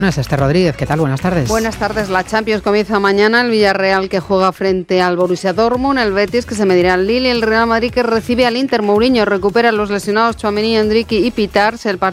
Esther Rodríguez, ¿qué tal? Buenas tardes. Buenas tardes. La Champions comienza mañana. El Villarreal que juega frente al Borussia Dortmund, el Betis que se medirá al Lille y el Real Madrid que recibe al Inter. Mourinho recupera a los lesionados Tchouaméni, Endrick y Pitars. El